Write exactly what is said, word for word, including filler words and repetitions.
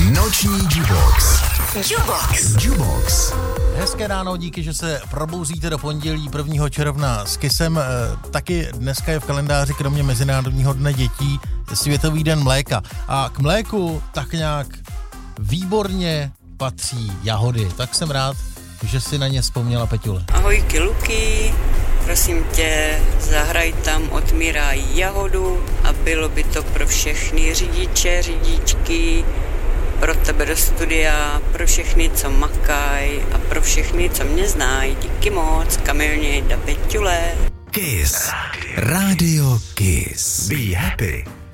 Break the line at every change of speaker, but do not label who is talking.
Noční Jubox.
Jubox.
Jubox.
Hezké ráno, díky, že se probouzíte do pondělí prvního června s Kissem. Taky dneska je v kalendáři kromě Mezinárodního dne dětí Světový den mléka. A k mléku tak nějak výborně patří jahody. Tak jsem rád, že si na ně vzpomněla Peťule.
Ahojky Luky, prosím tě, zahraj tam Otmíraj jahodu a bylo by to pro všechny řidiče, řidičky, pro tebe do studia, pro všechny, co makaj a pro všechny, co mě znají. Díky moc, Kamilně da Peťule.
Kiss. Radio Kiss. Be happy.